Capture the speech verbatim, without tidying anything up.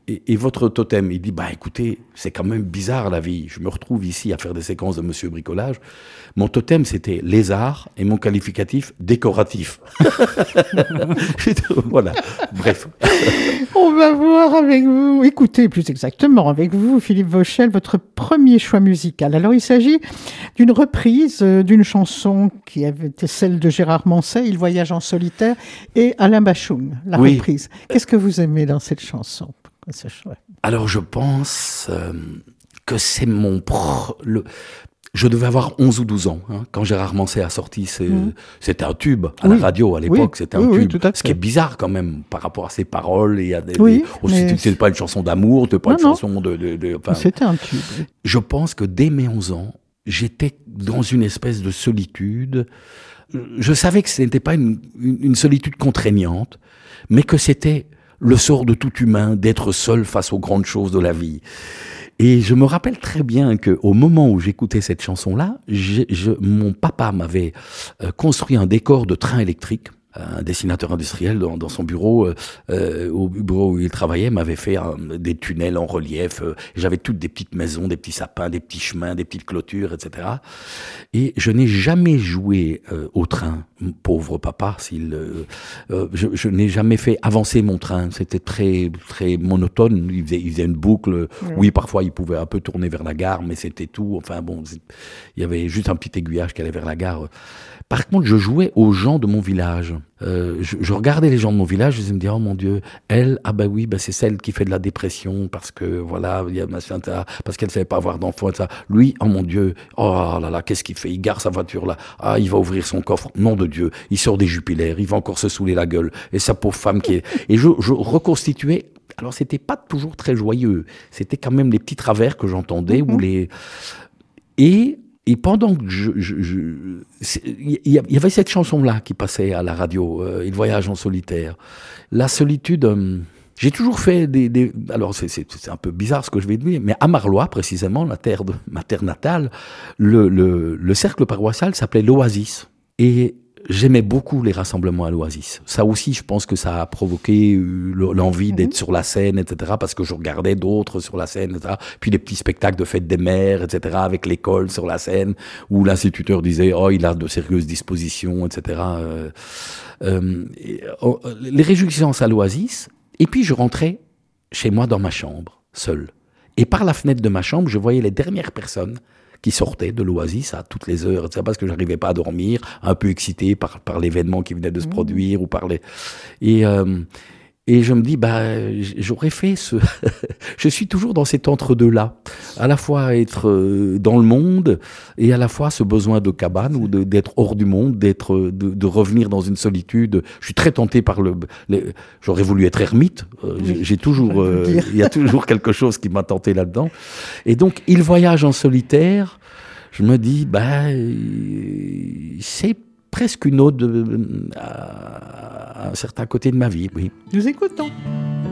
et, et votre totem? Il dit, bah écoutez, c'est quand même bizarre la vie. Je me retrouve ici à faire des séquences de Monsieur Bricolage. Mon totem, c'était lézard et mon qualificatif, décoratif. Voilà, bref. On va voir avec vous, écoutez plus exactement avec vous, Philippe Vauchel, votre premier choix musical. Alors il s'agit d'une reprise d'une chanson qui avait été celle de Gérard Manset, Il voyage en solitaire, et Alain Bachung, la oui. reprise. Qu'est-ce que vous aimez dans cette chanson? Ce choix? Alors je pense euh, que c'est mon... Pro... Le... Je devais avoir onze ou douze ans hein, quand Gérard Manset a sorti. C'est, mmh. C'était un tube à oui. la radio à l'époque. Oui. C'était un oui, tube. Oui, ce qui est bizarre quand même par rapport à ses paroles. Et à des, oui, des... Oh, mais... C'était pas une chanson d'amour, c'était pas non, une non. chanson de... de, de enfin... C'était un tube. Je pense que dès mes onze ans, j'étais dans une espèce de solitude. Je savais que ce n'était pas une, une, une solitude contraignante, mais que c'était le sort de tout humain d'être seul face aux grandes choses de la vie. Et je me rappelle très bien qu'au moment où j'écoutais cette chanson-là, je, je, mon papa m'avait euh, construit un décor de train électrique. Un dessinateur industriel dans, dans son bureau, euh, au bureau où il travaillait, m'avait fait un, des tunnels en relief. Euh, j'avais toutes des petites maisons, des petits sapins, des petits chemins, des petites clôtures, et cetera. Et je n'ai jamais joué euh, au train, pauvre papa. S'il, euh, euh, je, je n'ai jamais fait avancer mon train. C'était très très monotone. Il faisait, il faisait une boucle. Oui. oui, parfois il pouvait un peu tourner vers la gare, mais c'était tout. Enfin bon, il y avait juste un petit aiguillage qui allait vers la gare. Par contre, je jouais aux gens de mon village. Euh, je, je regardais les gens de mon village, je me disais, oh mon Dieu, elle, ah ben oui, ben c'est celle qui fait de la dépression parce que, voilà, il y a machin, parce qu'elle ne savait pas avoir d'enfant, et ça. Lui, oh mon Dieu, oh là là, qu'est-ce qu'il fait? Il gare sa voiture là. Ah, il va ouvrir son coffre. Nom de Dieu, il sort des jupilaires, il va encore se saouler la gueule. Et sa pauvre femme qui est... Et je, je reconstituais... Alors, c'était pas toujours très joyeux. C'était quand même les petits travers que j'entendais mm-hmm. ou les... Et... Et pendant que je... je, je il y avait cette chanson-là qui passait à la radio, euh, Il voyage en solitaire. La solitude... Euh, j'ai toujours fait des... des alors, c'est, c'est, c'est un peu bizarre ce que je vais dire, mais à Marlois, précisément, la terre de ma terre natale, le, le, le cercle paroissial s'appelait l'Oasis. Et... J'aimais beaucoup les rassemblements à l'Oasis. Ça aussi, je pense que ça a provoqué l'envie d'être mmh. sur la scène, et cetera, parce que je regardais d'autres sur la scène, et cetera. Puis les petits spectacles de fête des mères, et cetera, avec l'école sur la scène, où l'instituteur disait « Oh, il a de sérieuses dispositions, et cetera » euh, euh, et, oh, les réjouissances à l'Oasis. Et puis, je rentrais chez moi dans ma chambre, seul. Et par la fenêtre de ma chambre, je voyais les dernières personnes qui sortaient de l'Oasis à toutes les heures, et cetera, parce que je n'arrivais pas à dormir, un peu excité par, par l'événement qui venait de se mmh. produire. Ou par les... et, euh, et je me dis, bah, j'aurais fait ce... je suis toujours dans cet entre-deux-là, à la fois être dans le monde et à la fois ce besoin de cabane ou de, d'être hors du monde, d'être, de, de revenir dans une solitude. Je suis très tenté par le... Les... J'aurais voulu être ermite. J'ai, j'ai toujours... Euh, il y a toujours quelque chose qui m'a tenté là-dedans. Et donc, Il voyage en solitaire, je me dis, bah, c'est presque une ode à un certain côté de ma vie, oui. Nous écoutons.